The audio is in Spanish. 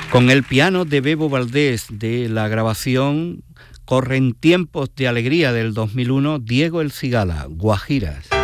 Con el piano de Bebo Valdés de la grabación Corren tiempos de alegría del 2001, Diego El Cigala, Guajiras.